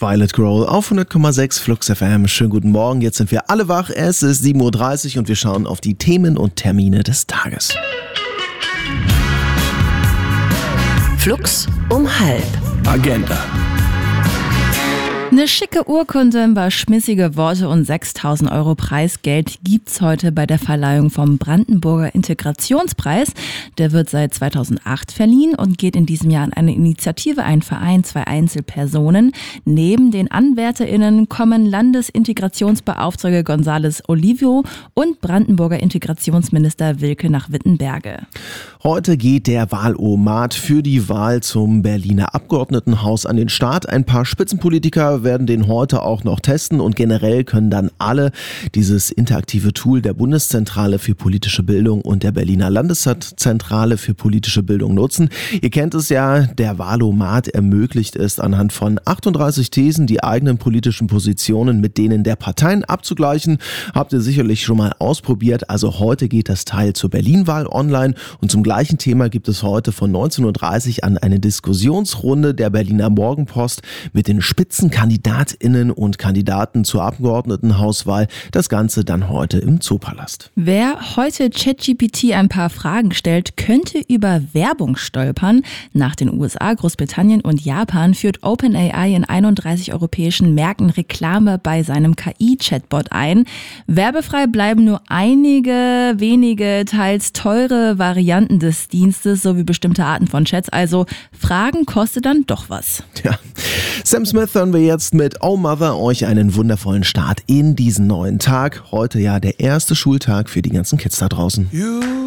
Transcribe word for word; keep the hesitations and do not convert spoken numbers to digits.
Violet Grohl auf hundert Komma sechs Flux F M. Schönen guten Morgen, jetzt sind wir alle wach. Es ist sieben Uhr dreißig und wir schauen auf die Themen und Termine des Tages. Flux um halb. Agenda. Eine schicke Urkunde, ein paar schmissige Worte und sechstausend Euro Preisgeld gibt's heute bei der Verleihung vom Brandenburger Integrationspreis. Der wird seit zweitausendacht verliehen und geht in diesem Jahr an eine Initiative, ein Verein, zwei Einzelpersonen. Neben den AnwärterInnen kommen Landesintegrationsbeauftragte González Olivio und Brandenburger Integrationsminister Wilke nach Wittenberge. Heute geht der Wahlomat für die Wahl zum Berliner Abgeordnetenhaus an den Start. Ein paar Spitzenpolitiker werden den heute auch noch testen und generell können dann alle dieses interaktive Tool der Bundeszentrale für politische Bildung und der Berliner Landeszentrale für politische Bildung nutzen. Ihr kennt es ja, der Wahlomat ermöglicht es anhand von achtunddreißig Thesen die eigenen politischen Positionen mit denen der Parteien abzugleichen. Habt ihr sicherlich schon mal ausprobiert. Also heute geht das Teil zur Berlin-Wahl online und zum gleichen Thema gibt es heute von neunzehn Uhr dreißig an eine Diskussionsrunde der Berliner Morgenpost mit den Spitzenkandidatinnen und Kandidaten zur Abgeordnetenhauswahl. Das Ganze dann heute im Zoopalast. Wer heute ChatGPT ein paar Fragen stellt, könnte über Werbung stolpern. Nach den U S A, Großbritannien und Japan führt OpenAI in einunddreißig europäischen Märkten Reklame bei seinem K I-Chatbot ein. Werbefrei bleiben nur einige wenige, teils teure Varianten des Dienstes sowie bestimmte Arten von Chats. Also Fragen kostet dann doch was. Ja. Sam Smith hören wir jetzt mit Oh Mother, euch einen wundervollen Start in diesen neuen Tag. Heute ja der erste Schultag für die ganzen Kids da draußen.